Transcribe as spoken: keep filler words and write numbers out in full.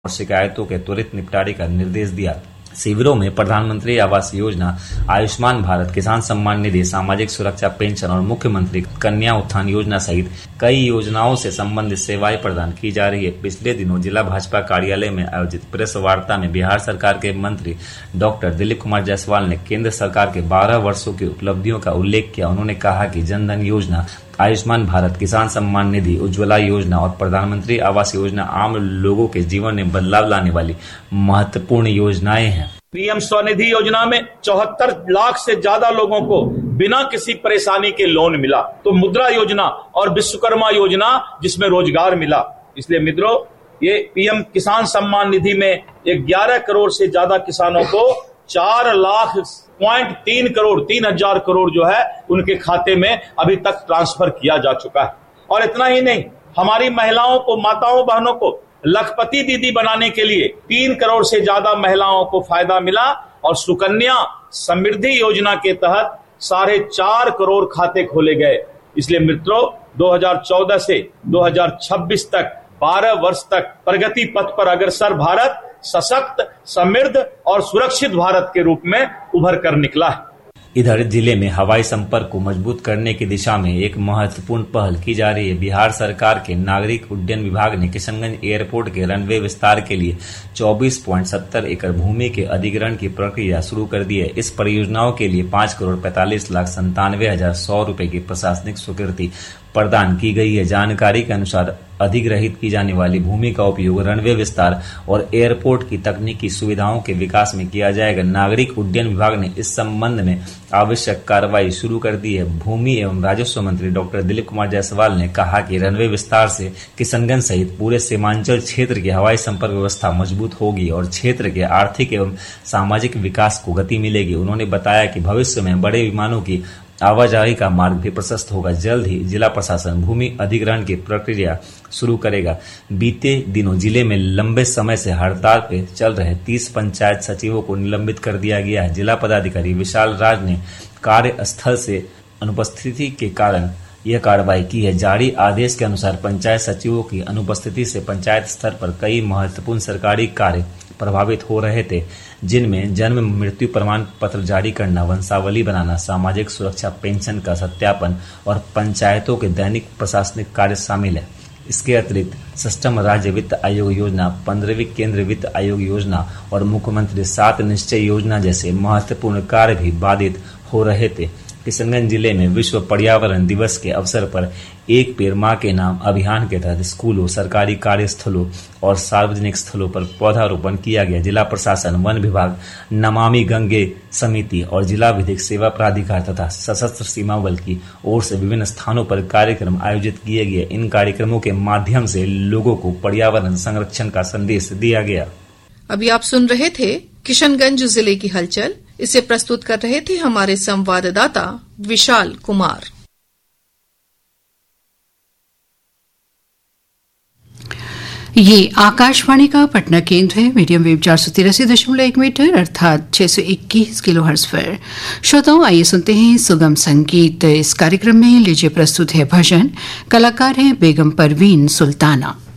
और शिकायतों के त्वरित निपटारे का निर्देश दिया। शिविरों में प्रधानमंत्री आवास योजना, आयुष्मान भारत, किसान सम्मान निधि, सामाजिक सुरक्षा पेंशन और मुख्यमंत्री कन्या उत्थान योजना सहित कई योजनाओं से संबंधित सेवाएं प्रदान की जा रही है। पिछले दिनों जिला भाजपा कार्यालय में आयोजित प्रेस वार्ता में बिहार सरकार के मंत्री डॉक्टर दिलीप कुमार जायसवाल ने केंद्र सरकार के बारह वर्षों की उपलब्धियों का उल्लेख किया। उन्होंने कहा कि जनधन योजना, आयुष्मान भारत, किसान सम्मान निधि, उज्ज्वला योजना और प्रधानमंत्री आवास योजना आम लोगों के जीवन में बदलाव लाने वाली महत्वपूर्ण योजनाएं हैं। पीएम स्वनिधि योजना में चौहत्तर लाख से ज्यादा लोगों को बिना किसी परेशानी के लोन मिला। तो मुद्रा योजना और विश्वकर्मा योजना जिसमें रोजगार मिला। इसलिए मित्रों, ये पीएम किसान सम्मान निधि में ग्यारह करोड़ से ज्यादा किसानों को चार लाख पॉइंट तीन करोड़ तीन हजार करोड़ जो है उनके खाते में अभी तक ट्रांसफर किया जा चुका है। और इतना ही नहीं, हमारी महिलाओं को, माताओं बहनों को लखपति दीदी बनाने के लिए तीन करोड़ से ज्यादा महिलाओं को फायदा मिला। और सुकन्या समृद्धि योजना के तहत साढ़े चार करोड़ खाते खोले गए। इसलिए मित्रों, दो हज़ार चौदह से दो हज़ार छब्बीस तक बारह वर्ष तक प्रगति पथ पर अग्रसर भारत सशक्त, समृद्ध और सुरक्षित भारत के रूप में उभर कर निकला है। इधर जिले में हवाई संपर्क को मजबूत करने की दिशा में एक महत्वपूर्ण पहल की जा रही है। बिहार सरकार के नागरिक उड्डयन विभाग ने किशनगंज एयरपोर्ट के रनवे विस्तार के लिए चौबीस पॉइंट सत्तर एकड़ भूमि के अधिग्रहण की प्रक्रिया शुरू कर दी है। इस परियोजनाओं के लिए पाँच करोड़ पैंतालीस लाख संतानवे हजार सौ रूपये की प्रशासनिक स्वीकृति प्रदान की गई है। जानकारी के अनुसार अधिग्रहित की जाने वाली भूमि का उपयोग रनवे विस्तार और एयरपोर्ट की तकनीकी सुविधाओं के विकास में किया जाएगा। नागरिक उड्डयन विभाग ने इस संबंध में आवश्यक कार्रवाई शुरू कर दी है। भूमि एवं राजस्व मंत्री डॉक्टर दिलीप कुमार जायसवाल ने कहा कि रनवे विस्तार से किशनगंज सहित पूरे सीमांचल क्षेत्र की हवाई संपर्क व्यवस्था मजबूत होगी और क्षेत्र के आर्थिक एवं सामाजिक विकास को गति मिलेगी। उन्होंने बताया कि भविष्य में बड़े विमानों की आवाजाही का मार्ग भी प्रशस्त होगा। जल्द ही जिला प्रशासन भूमि अधिग्रहण की प्रक्रिया शुरू करेगा। बीते दिनों जिले में लंबे समय से हड़ताल पे चल रहे तीस पंचायत सचिवों को निलंबित कर दिया गया है। जिला पदाधिकारी विशाल राज ने कार्यस्थल से अनुपस्थिति के कारण यह कार्रवाई की है। जारी आदेश के अनुसार पंचायत सचिवों की अनुपस्थिति से पंचायत स्तर पर कई महत्वपूर्ण सरकारी कार्य प्रभावित हो रहे थे, जिनमें जन्म मृत्यु प्रमाण पत्र जारी करना, वंशावली बनाना, सामाजिक सुरक्षा पेंशन का सत्यापन और पंचायतों के दैनिक प्रशासनिक कार्य शामिल है। इसके अतिरिक्त सष्टम राज्य वित्त आयोग योजना, पंद्रहवीं केंद्र वित्त आयोग योजना और मुख्यमंत्री सात निश्चय योजना जैसे महत्वपूर्ण कार्य भी बाधित हो रहे थे। किशनगंज जिले में विश्व पर्यावरण दिवस के अवसर पर एक पेड़ मां के नाम अभियान के तहत स्कूलों, सरकारी कार्यस्थलों और सार्वजनिक स्थलों पर पौधारोपण किया गया। जिला प्रशासन, वन विभाग, नमामि गंगे समिति और जिला विधिक सेवा प्राधिकार तथा सशस्त्र सीमा बल की ओर से विभिन्न स्थानों पर कार्यक्रम आयोजित किए गए। इन कार्यक्रमों के माध्यम से लोगों को पर्यावरण संरक्षण का संदेश दिया गया। अभी आप सुन रहे थे किशनगंज जिले की हलचल। इसे प्रस्तुत कर रहे थे हमारे संवाददाता विशाल कुमार। ये आकाशवाणी का पटना केंद्र है। मीडियम वेव चार सौ तिरासी दशमलव एक मीटर अर्थात छह सौ इक्कीस किलो हर्ट्ज पर। श्रोताओं, आइए सुनते हैं सुगम संगीत। इस कार्यक्रम में लीजिए प्रस्तुत है भजन। कलाकार हैं बेगम परवीन सुल्ताना।